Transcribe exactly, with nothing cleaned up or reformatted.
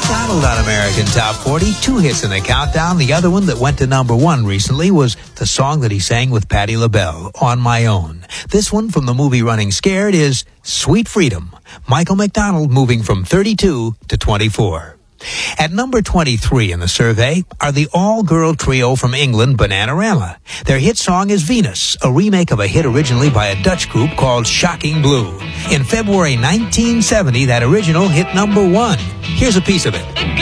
McDonald on American Top forty. Two hits in the countdown. The other one that went to number one recently was the song that he sang with Patti LaBelle, On My Own. This one from the movie Running Scared is Sweet Freedom. Michael McDonald moving from thirty-two to twenty-four. At number twenty-three in the survey are the all-girl trio from England, Bananarama. Their hit song is Venus, a remake of a hit originally by a Dutch group called Shocking Blue. In February nineteen seventy, that original hit number one. Here's a piece of it.